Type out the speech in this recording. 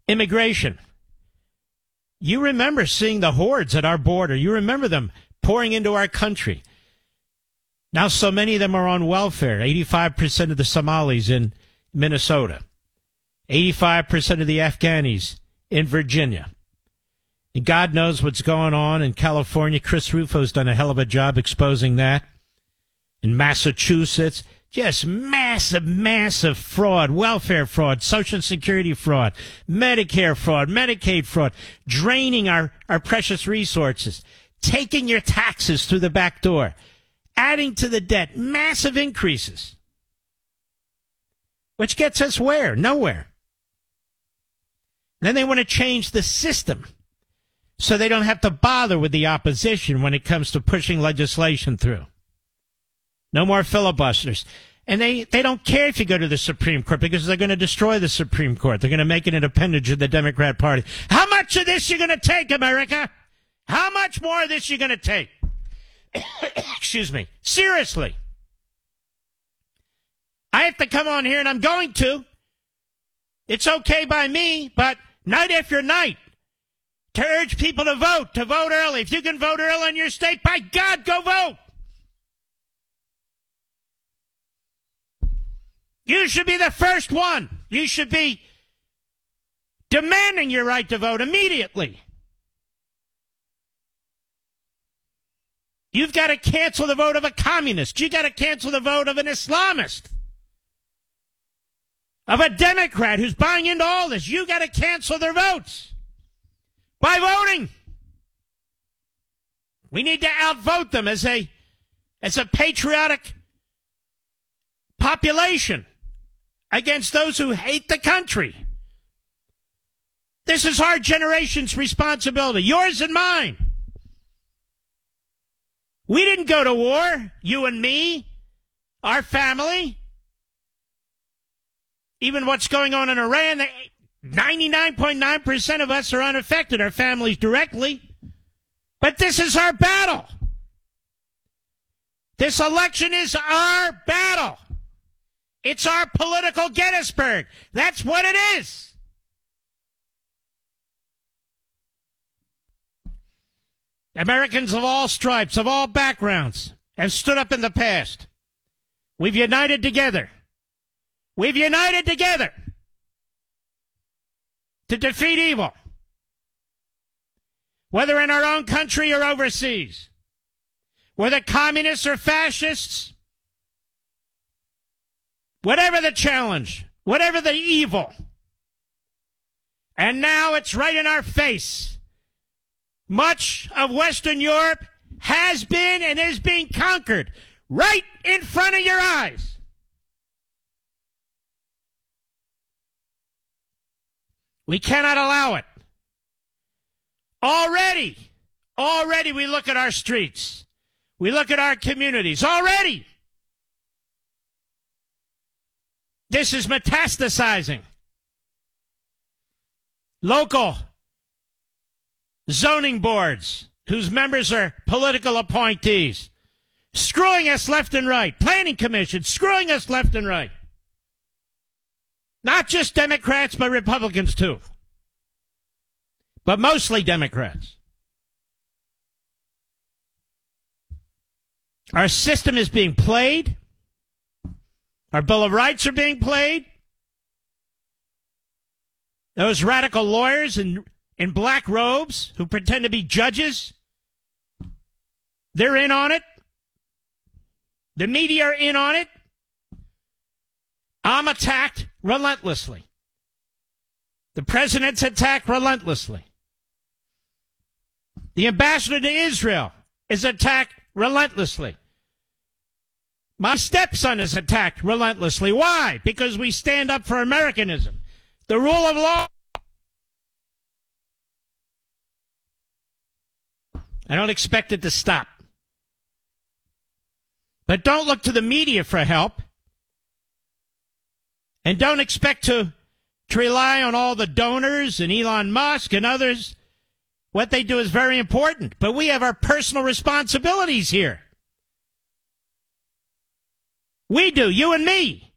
Immigration. You remember seeing the hordes at our border. You remember them pouring into our country. Now so many of them are on welfare. 85% of the Somalis in Minnesota. 85% of the Afghanis in Virginia. And God knows what's going on in California. Chris Rufo's done a hell of a job exposing that. In Massachusetts, just massive fraud, welfare fraud, Social Security fraud, Medicare fraud, Medicaid fraud, draining our precious resources, taking your taxes through the back door, adding to the debt, massive increases. Which gets us where? Nowhere. Then they want to change the system so they don't have to bother with the opposition when it comes to pushing legislation through. No more filibusters. And they don't care if you go to the Supreme Court because they're going to destroy the Supreme Court. They're going to make it an appendage of the Democrat Party. How much of this you going to take, America? How much more of this you going to take? Excuse me. Seriously. I have to come on here, and I'm going to. It's okay by me, but night after night, to urge people to vote early. If you can vote early in your state, by God, go vote. You should be the first one. You should be demanding your right to vote immediately. You've got to cancel the vote of a communist. You've got to cancel the vote of an Islamist, of a Democrat who's buying into all this. You've got to cancel their votes by voting. We need to outvote them as a patriotic population against those who hate the country. This is our generation's responsibility, yours and mine. We didn't go to war, you and me, our family. Even what's going on in Iran, 99.9% of us are unaffected, our families directly. But this is our battle. This election is our battle. It's our political Gettysburg. That's what it is. Americans of all stripes, of all backgrounds, have stood up in the past. We've united together. We've united together to defeat evil, whether in our own country or overseas, whether communists or fascists. Whatever the challenge, whatever the evil. And now it's right in our face. Much of Western Europe has been and is being conquered right in front of your eyes. We cannot allow it. Already we look at our streets. We look at our communities. Already. This is metastasizing. Local zoning boards whose members are political appointees, screwing us left and right. Planning commissions screwing us left and right. Not just Democrats, but Republicans too. But mostly Democrats. Our system is being played. Our Bill of Rights are being played. Those radical lawyers in black robes who pretend to be judges, they're in on it. The media are in on it. I'm attacked relentlessly. The president's attacked relentlessly. The ambassador to Israel is attacked relentlessly. My stepson is attacked relentlessly. Why? Because we stand up for Americanism, the rule of law. I don't expect it to stop. But don't look to the media for help. And don't expect to rely on all the donors and Elon Musk and others. What they do is very important. But we have our personal responsibilities here. We do, you and me.